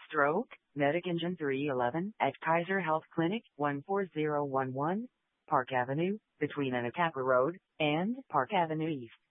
Stroke, Medic Engine 311 at Kaiser Health Clinic, 14011, Park Avenue, between Anacapa Road and Park Avenue East.